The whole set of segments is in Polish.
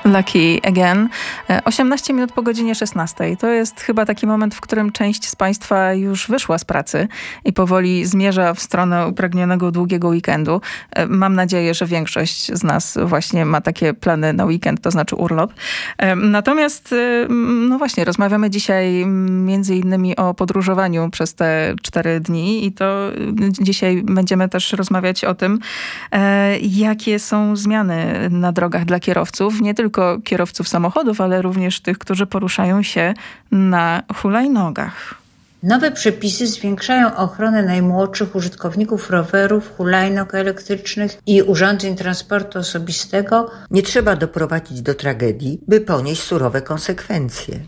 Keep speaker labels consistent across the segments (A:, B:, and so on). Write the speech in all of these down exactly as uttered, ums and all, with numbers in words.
A: Lucky Again. osiemnaście minut po godzinie szesnastej. To jest chyba taki moment, w którym część z Państwa już wyszła z pracy i powoli zmierza w stronę upragnionego długiego weekendu. Mam nadzieję, że większość z nas właśnie ma takie plany na weekend, to znaczy urlop. Natomiast, no właśnie, rozmawiamy dzisiaj między innymi o podróżowaniu przez te cztery dni i to dzisiaj będziemy też rozmawiać o tym, jakie są zmiany na drogach dla kierowców. Nie tylko kierowców samochodów, ale również tych, którzy poruszają się na hulajnogach.
B: Nowe przepisy zwiększają ochronę najmłodszych użytkowników rowerów, hulajnóg elektrycznych i urządzeń transportu osobistego.
C: Nie trzeba doprowadzić do tragedii, by ponieść surowe konsekwencje.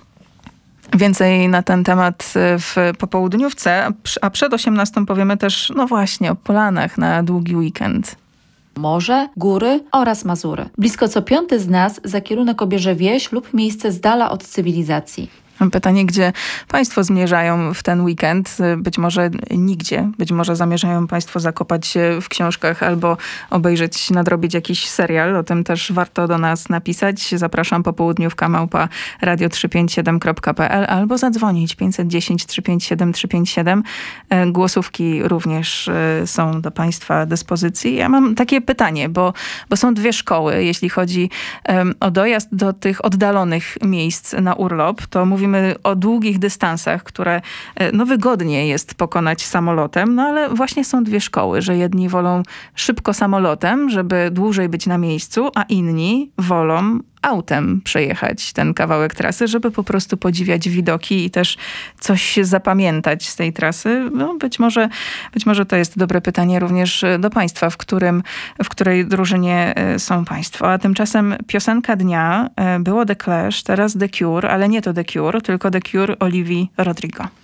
A: Więcej na ten temat w popołudniówce, a przed osiemnastą powiemy też, no właśnie, o planach na długi weekend.
D: Morze, góry oraz Mazury. Blisko co piąty z nas za kierunek obierze wieś lub miejsce z dala od cywilizacji.
A: Pytanie, gdzie Państwo zmierzają w ten weekend? Być może nigdzie. Być może zamierzają Państwo zakopać się w książkach albo obejrzeć, nadrobić jakiś serial. O tym też warto do nas napisać. Zapraszam popołudniówka małpa radio trzysta pięćdziesiąt siedem kropka p l albo zadzwonić pięćset dziesięć trzysta pięćdziesiąt siedem trzysta pięćdziesiąt siedem. Głosówki również są do Państwa dyspozycji. Ja mam takie pytanie, bo, bo są dwie szkoły, jeśli chodzi um, o dojazd do tych oddalonych miejsc na urlop. To mówimy o długich dystansach, które no wygodnie jest pokonać samolotem, no ale właśnie są dwie szkoły, że jedni wolą szybko samolotem, żeby dłużej być na miejscu, a inni wolą autem przejechać ten kawałek trasy, żeby po prostu podziwiać widoki i też coś zapamiętać z tej trasy. No być może, być może to jest dobre pytanie również do Państwa, w którym, w której drużynie są Państwo. A tymczasem piosenka dnia było The Clash, teraz The Cure, ale nie to The Cure, tylko The Cure Olivii Rodrigo.